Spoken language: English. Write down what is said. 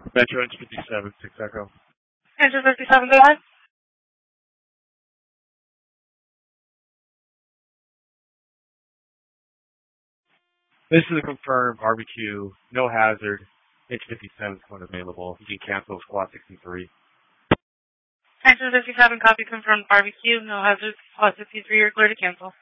Metro Inch 57, 6 Echo. Engine 57, go ahead. This is a confirmed barbecue, no hazard, Inch 57 is one available. You can cancel Squad 63. Engine 57, copy confirmed barbecue, no hazard, Squad 63, you're clear to cancel.